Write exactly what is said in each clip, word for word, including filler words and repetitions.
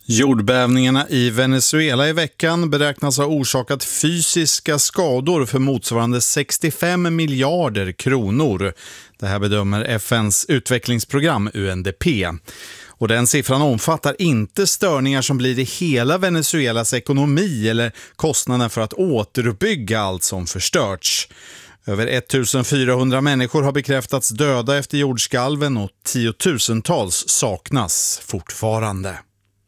Jordbävningarna i Venezuela i veckan beräknas ha orsakat fysiska skador för motsvarande sextiofem miljarder kronor. Det här bedömer F N:s utvecklingsprogram U N D P. Och den siffran omfattar inte störningar som blir i hela Venezuelas ekonomi eller kostnaden för att återuppbygga allt som förstörts. Över ettusenfyrahundra människor har bekräftats döda efter jordskalven och tiotusentals saknas fortfarande.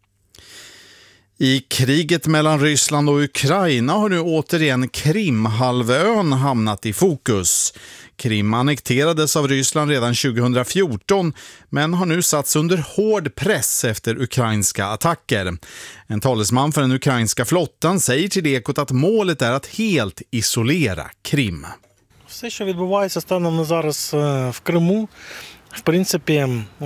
I kriget mellan Ryssland och Ukraina har nu återigen Krimhalvön hamnat i fokus. Krim annekterades av Ryssland redan tjugohundrafjorton men har nu satts under hård press efter ukrainska attacker. En talesman för den ukrainska flottan säger till Ekot att målet är att helt isolera Krim. Все, що відбувається станом на зараз в Криму, в принципі,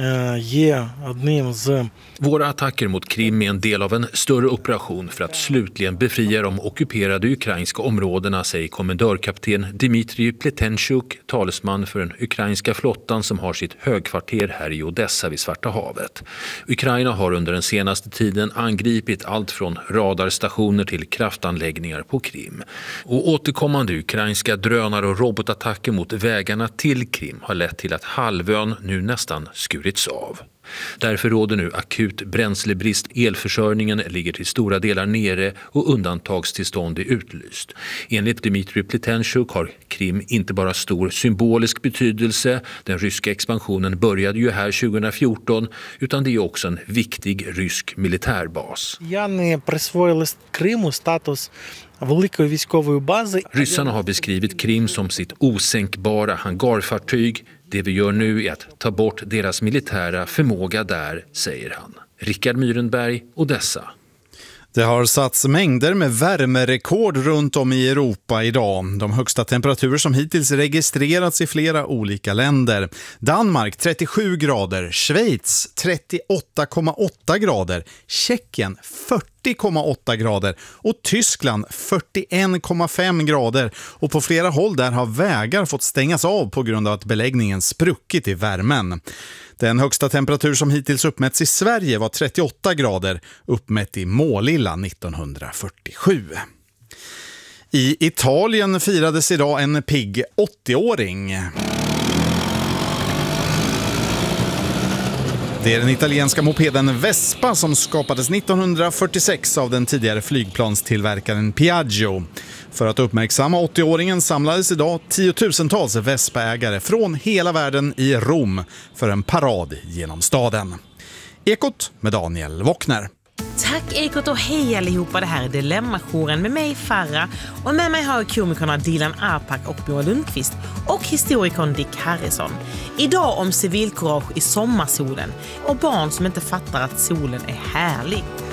є одним з... Våra attacker mot Krim är en del av en större operation för att slutligen befria de ockuperade ukrainska områdena, säger kommendörkapten Dmitrij Pletenchuk, talesman för den ukrainska flottan som har sitt högkvarter här i Odessa vid Svarta havet. Ukraina har under den senaste tiden angripit allt från radarstationer till kraftanläggningar på Krim. Och återkommande ukrainska drönare och robotattacker mot vägarna till Krim har lett till att halvön nu nästan skurits av. Därför råder nu akut bränslebrist. Elförsörjningen ligger till stora delar nere och undantagstillstånd är utlyst. Enligt Dmitrij Pletenchuk har Krim inte bara stor symbolisk betydelse. Den ryska expansionen började ju här tjugohundrafjorton, utan det är också en viktig rysk militärbas. Яни присвоїли Криму статус великої військової бази. Ryssarna har beskrivit Krim som sitt osänkbara hangarfartyg. Det vi gör nu är att ta bort deras militära förmåga där, säger han. Rickard Myrenberg, Odessa. Det har satts mängder med värmerekord runt om i Europa idag. De högsta temperaturer som hittills registrerats i flera olika länder. Danmark trettiosju grader, Schweiz trettioåtta komma åtta grader, Tjeckien fyrtio komma åtta grader och Tyskland fyrtioen komma fem grader. Och på flera håll där har vägar fått stängas av på grund av att beläggningen spruckit i värmen. Den högsta temperatur som hittills uppmätts i Sverige var trettioåtta grader, uppmätt i Målilla nittonhundrafyrtiosju. I Italien firades idag en pigg åttioåring. Det är den italienska mopeden Vespa som skapades nittonhundrafyrtiosex av den tidigare flygplanstillverkaren Piaggio. För att uppmärksamma åttioåringen samlades idag tiotusentals Vespa-ägare från hela världen i Rom för en parad genom staden. Ekot med Daniel Wockner. Tack Ekot och hej allihopa, det här är Dilemma-jouren med mig Farah och med mig har jag komikerna Dilan Arpak och Björn Lundqvist och historikern Dick Harrison. Idag om civilkurage i sommarsolen och barn som inte fattar att solen är härlig.